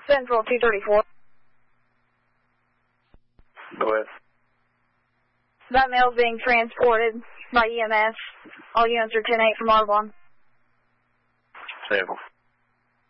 Central 234. Go ahead. That male is being transported by EMS. All units are 10-8 from Audubon. Stable.